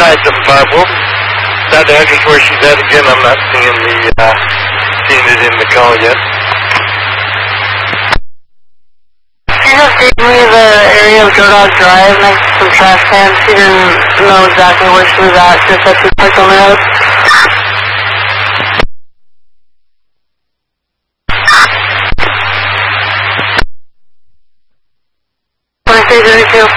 575 Wolf. Dr. Hedges, where she's at again, I'm not seeing it in the call yet. She just gave me the area of Joe Dog Drive next to some trash cans. She didn't know exactly where she was at. She just said she clicked on the road. 2332.